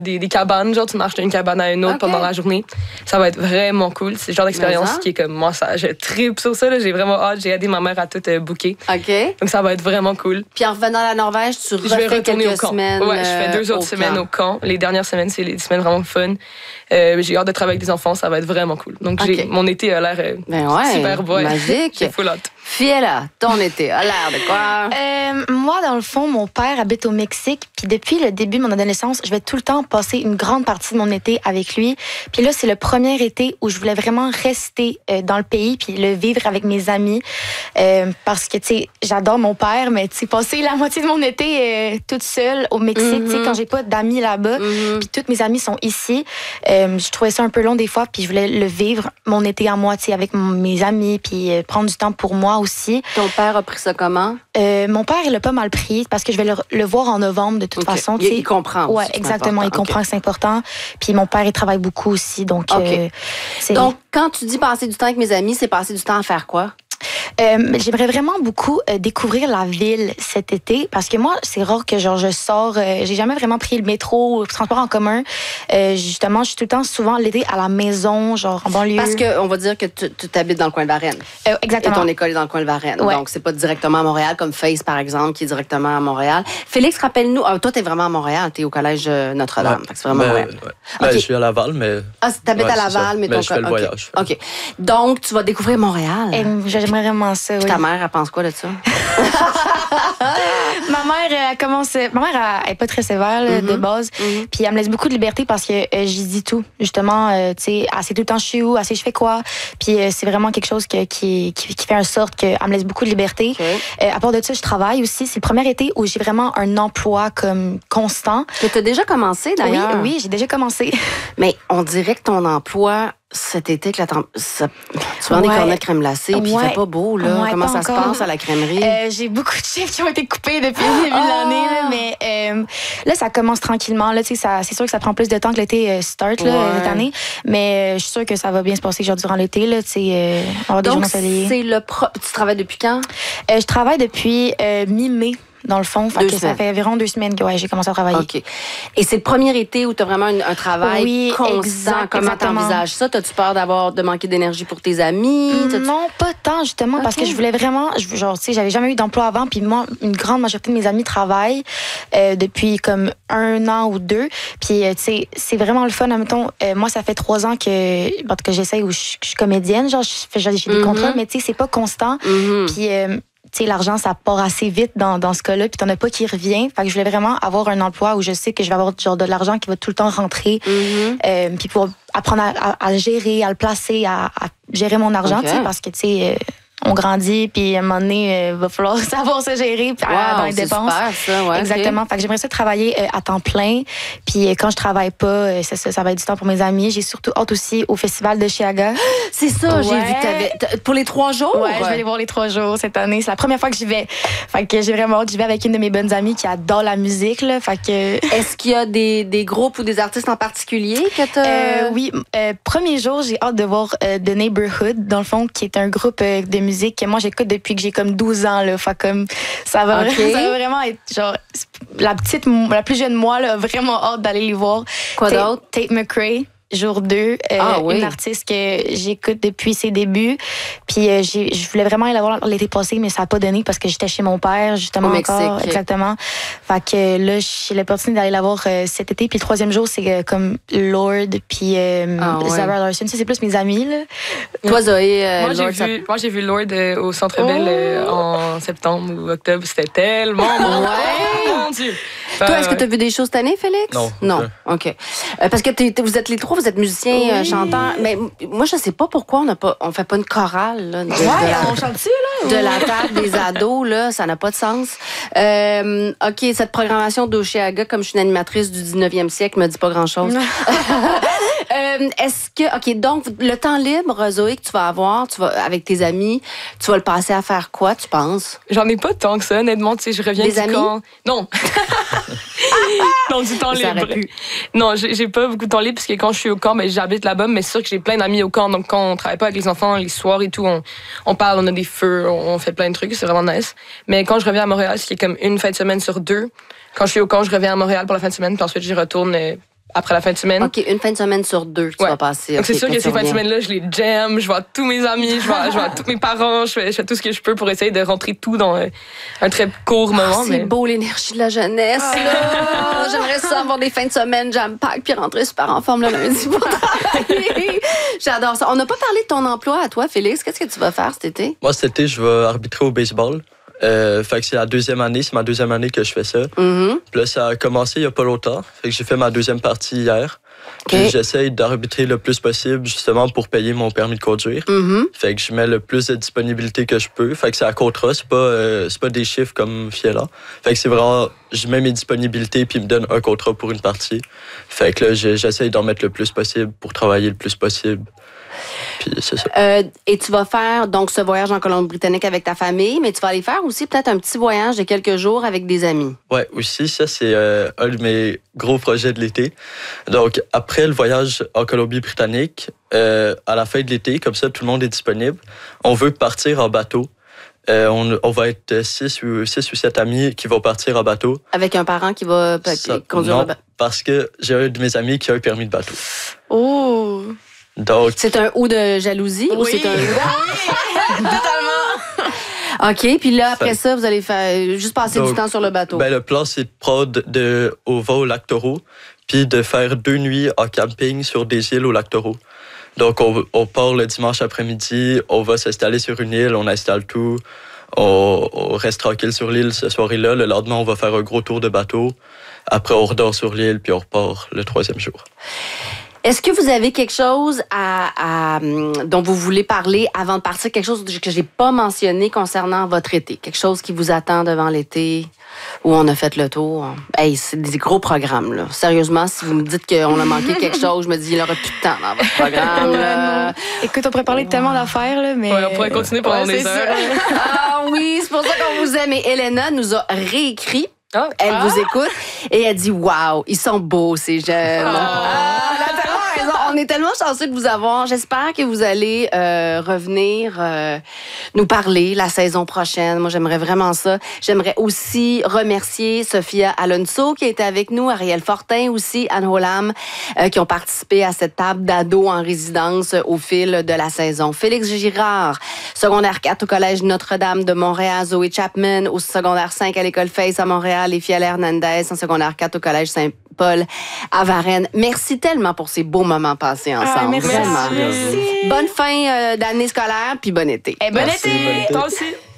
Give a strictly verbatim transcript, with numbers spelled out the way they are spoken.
des, des cabanes, genre tu marches d'une cabane à une autre okay. pendant la journée. Ça va être vraiment cool. C'est le genre d'expérience qui est comme moi, ça, je tripe sur ça. Là. J'ai vraiment hâte. J'ai aidé ma mère à tout euh, booker. OK. Donc ça va être vraiment cool. Puis en revenant à la Norvège, tu refais je vais retourner quelques au camp. semaines. Ouais, je fais deux autres semaines camp. au camp. Les dernières semaines, c'est les semaines vraiment fun. Euh, j'ai hâte de travailler avec des enfants. Ça va être vraiment cool. Donc okay. j'ai, mon été a l'air euh, ben ouais, super beau. Magique. J'ai full hâte. Fiela, ton été a l'air de quoi? Euh, moi, dans le fond, mon père habite au Mexique. Puis depuis le début de mon adolescence, je vais tout le temps passer une grande partie de mon été avec lui. Puis là, c'est le premier été où je voulais vraiment rester euh, dans le pays puis le vivre avec mes amis. Euh, parce que, tu sais, j'adore mon père, mais tu sais, passer la moitié de mon été euh, toute seule au Mexique, mm-hmm. tu sais, quand j'ai pas d'amis là-bas, mm-hmm. puis toutes mes amies sont ici, euh, je trouvais ça un peu long des fois, puis je voulais le vivre, mon été à moi, tu sais, avec mon, mes amis, puis euh, prendre du temps pour moi aussi. Ton père a pris ça comment? Euh, mon père, il l'a pas mal pris parce que je vais le, le voir en novembre de toute okay. façon. Il, il comprend aussi. Oui, exactement. Il okay. comprend que c'est important. Puis mon père, il travaille beaucoup aussi. Donc, okay. euh, c'est... donc quand tu dis passer du temps avec mes amis, c'est passer du temps à faire quoi? Euh, j'aimerais vraiment beaucoup euh, découvrir la ville cet été parce que moi, c'est rare que genre je sors. Euh, j'ai jamais vraiment pris le métro ou le transport en commun. Euh, justement, je suis tout le temps souvent l'été à la maison, genre en banlieue. Parce qu'on va dire que tu, tu habites dans le coin de Varennes. Euh, exactement. Et ton école est dans le coin de Varennes. Ouais. Donc, c'est pas directement à Montréal, comme Face, par exemple, qui est directement à Montréal. Félix, rappelle-nous. Ah, toi, t'es vraiment à Montréal. T'es au collège Notre-Dame. Ouais. C'est vraiment mais, Montréal. Ouais. Ben, okay. Je suis à Laval, mais. Ah, t'habites ouais, à Laval, mais, mais ton je fais le okay. voyage. OK. Donc, tu vas découvrir Montréal. Et j'aimerais vraiment ça, oui. Ta mère, elle pense quoi de ça? Ma mère, elle commence. Ma mère, elle est pas très sévère là, mm-hmm. de base. Mm-hmm. Puis elle me laisse beaucoup de liberté parce que euh, j'y dis tout. Justement, euh, tu sais, elle sait tout le temps je suis où, elle sait je fais quoi. Puis euh, c'est vraiment quelque chose que, qui, qui, qui fait en sorte qu'elle me laisse beaucoup de liberté. Okay. Euh, à part de ça, je travaille aussi. C'est le premier été où j'ai vraiment un emploi comme constant. Que tu as déjà commencé d'ailleurs? Oui, oui, j'ai déjà commencé. Mais on dirait que ton emploi. Cet été, que la temp... ça... tu vends ouais. des cornets de crème glacée, puis ouais. il fait pas beau, là. Ouais, Comment ça encore. se passe à la crèmerie? Euh, j'ai beaucoup de chiffres qui ont été coupés depuis le début de l'année, là, mais euh, là, ça commence tranquillement. Là, ça, c'est sûr que ça prend plus de temps que l'été euh, start là, ouais. cette année, mais euh, je suis sûre que ça va bien se passer genre, durant l'été. Là, euh, avoir des Donc, journées c'est le pro... tu travailles depuis quand? Euh, je travaille depuis euh, mi-mai. Dans le fond, fait que ça fait environ deux semaines que ouais, j'ai commencé à travailler. OK. Et c'est le premier été où tu as vraiment un, un travail oui, constant. Exact, Comment tu envisages ça? As-tu peur d'avoir de manquer d'énergie pour tes amis? Non, pas tant, justement, okay. parce que je voulais vraiment... Genre, tu sais, j'avais jamais eu d'emploi avant, puis moi, une grande majorité de mes amis travaillent euh, depuis comme un an ou deux. Puis, euh, tu sais, c'est vraiment le fun. Admettons, euh, moi, ça fait trois ans que, en tout cas, j'essaye où je, je suis comédienne. Genre, j'ai des mm-hmm. contrats, mais tu sais, c'est pas constant. Mm-hmm. Puis... Euh, tu sais, l'argent, ça part assez vite dans, dans ce cas-là, puis t'en as pas qui revient. Fait que je voulais vraiment avoir un emploi où je sais que je vais avoir genre de l'argent qui va tout le temps rentrer, mm-hmm. euh, puis pour apprendre à, à, à le gérer, à le placer, à, à gérer mon argent, okay. tu sais, parce que, tu sais... Euh, on grandit, puis à un moment donné, il euh, va falloir savoir se gérer wow, euh, dans les c'est dépenses. Super, ça, ouais, exactement. Okay. Fait que j'aimerais ça travailler euh, à temps plein. Puis euh, quand je travaille pas, euh, ça, ça, ça va être du temps pour mes amis. J'ai surtout hâte aussi au festival de Chiaga. C'est ça, ouais. j'ai vu que t'avais... T'as, pour les trois jours? Ouais, je vais aller voir les trois jours cette année. C'est la première fois que j'y vais. Fait que j'ai vraiment hâte. J'y vais avec une de mes bonnes amies qui adore la musique. Là. Fait que... Est-ce qu'il y a des, des groupes ou des artistes en particulier que t'as... Euh, oui. Euh, premier jour, j'ai hâte de voir euh, The Neighborhood, dans le fond, qui est un groupe euh, de musique que moi, j'écoute depuis que j'ai comme douze ans. Là. Fait comme, ça, va okay. vraiment, ça va vraiment être genre... La petite, la plus jeune moi, là, a vraiment hâte d'aller les voir. Quoi Tate, d'autre? Tate McRae. Jour deux, euh, ah, oui. une artiste que j'écoute depuis ses débuts. Puis euh, j'ai, je voulais vraiment aller la voir l'été passé, mais ça n'a pas donné parce que j'étais chez mon père, justement, au encore. Mexique. Exactement. Fait que là, j'ai l'opportunité d'aller la voir euh, cet été. Puis le troisième jour, c'est euh, comme Lord, puis euh, ah, ouais. Zara Larsson. Ça, c'est plus mes amis, là. Toi, Zoé, euh, moi, Lord, j'ai ça... vu, moi, j'ai vu Lord euh, au Centre Bell euh, en septembre ou octobre. C'était tellement bon. Ouais. Mon Dieu. Toi, est-ce que tu as vu des choses cette année, Félix? Non. Non. OK. Euh, parce que t'es, t'es, vous êtes les trois, vous êtes musiciens, oui. euh, chanteurs. Mais moi, je sais pas pourquoi on ne on fait pas une chorale. Là, de, ouais, de la, on chante-tu, là? De la table des ados, là, ça n'a pas de sens. Euh, OK, cette programmation d'Oshéaga, comme je suis une animatrice du dix-neuvième siècle, me dit pas grand-chose. euh, est-ce que... OK, donc, le temps libre, Zoé, que tu vas avoir tu vas, avec tes amis, tu vas le passer à faire quoi, tu penses? J'en ai pas tant que ça, honnêtement. Tu sais, je reviens des du amis? camp. Non. Non, du temps libre. Non, j'ai, j'ai pas beaucoup de temps libre parce que quand je suis au camp, ben, j'habite là-bas, mais c'est sûr que j'ai plein d'amis au camp. Donc, quand on travaille pas avec les enfants, les soirs et tout, on, on parle, on a des feux, on fait plein de trucs, c'est vraiment nice. Mais quand je reviens à Montréal, c'est comme une fin de semaine sur deux. Quand je suis au camp, je reviens à Montréal pour la fin de semaine, puis ensuite, j'y retourne après la fin de semaine. OK, une fin de semaine sur deux que tu Ouais. vas passer. Donc, okay, c'est sûr que ces fins de semaine-là, je les jam, je vois tous mes amis, je vois, je vois tous mes parents, je fais, je fais tout ce que je peux pour essayer de rentrer tout dans un, un très court moment. Oh, c'est mais... beau, l'énergie de la jeunesse, là. J'aimerais ça avoir des fins de semaine jam-pack puis rentrer super en forme le lundi pour travailler. J'adore ça. On n'a pas parlé de ton emploi à toi, Félix. Qu'est-ce que tu vas faire cet été? Moi, cet été, je vais arbitrer au baseball. Euh, fait que c'est la deuxième année, c'est ma deuxième année que je fais ça. Mm-hmm. Puis là, ça a commencé il y a pas longtemps. Fait que j'ai fait ma deuxième partie hier. Puis Okay. j'essaye d'arbitrer le plus possible justement pour payer mon permis de conduire. Mm-hmm. Fait que je mets le plus de disponibilité que je peux. Fait que c'est à contrat, c'est pas, euh, c'est pas des chiffres comme Fiela. Fait que c'est vraiment, je mets mes disponibilités puis ils me donnent un contrat pour une partie. Fait que là, j'essaye d'en mettre le plus possible pour travailler le plus possible. Puis c'est ça. Euh, et tu vas faire donc ce voyage en Colombie-Britannique avec ta famille, mais tu vas aller faire aussi peut-être un petit voyage de quelques jours avec des amis. Ouais, aussi, ça, c'est euh, un de mes gros projets de l'été. Donc, après le voyage en Colombie-Britannique, euh, à la fin de l'été, comme ça, tout le monde est disponible, on veut partir en bateau. Euh, on, on va être six ou, six ou sept amis qui vont partir en bateau. Avec un parent qui va Ça, conduire non, le bateau. parce que j'ai un de mes amis qui a un permis de bateau. Oh! Donc, C'est un ou de jalousie ou c'est un Totalement. OK, puis là, après ça, vous allez faire juste passer Donc, du temps sur le bateau. ben, le plan, c'est de prendre de, au va au lac Taureau, puis de faire deux nuits en camping sur des îles au lac Taureau. Donc, on, on part le dimanche après-midi, on va s'installer sur une île, on installe tout, on, on reste tranquille sur l'île ce soir-là. Le lendemain, on va faire un gros tour de bateau. Après, on redort sur l'île, puis on repart le troisième jour. Est-ce que vous avez quelque chose à, à, dont vous voulez parler avant de partir? Quelque chose que j'ai pas mentionné concernant votre été? Quelque chose qui vous attend devant l'été où on a fait le tour? Hey, c'est des gros programmes, là. Sérieusement, si vous me dites qu'on a manqué quelque chose, je me dis, il n'y aura plus de temps dans votre programme. Là. Écoute, on pourrait parler de tellement d'affaires, là, mais... Ouais, on pourrait continuer pendant Ouais, des c'est heures. ça. Ah oui, c'est pour ça qu'on vous aime. Et Elena nous a réécrit. Ah. Elle Ah. vous écoute et elle dit « Wow, ils sont beaux, ces jeunes. Oh. Ah, elle a tellement raison. On est tellement chanceux de vous avoir. J'espère que vous allez euh, revenir euh, nous parler la saison prochaine. Moi, j'aimerais vraiment ça. J'aimerais aussi remercier Sophia Alonso qui était avec nous, Ariel Fortin aussi, Anne Holam, euh, qui ont participé à cette table d'ados en résidence au fil de la saison. Félix Girard, secondaire quatre au Collège Notre-Dame de Montréal, Zoé Chapman au secondaire cinq à l'École Face à Montréal et Fiala Hernandez en secondaire quatre au Collège Saint-Paul à Varennes. Merci tellement pour ces beaux moments passés ensemble. Ah, merci. Vraiment. Merci. Bonne fin euh, d'année scolaire puis bon été. Eh, bon Merci, été! bonne été. Toi aussi.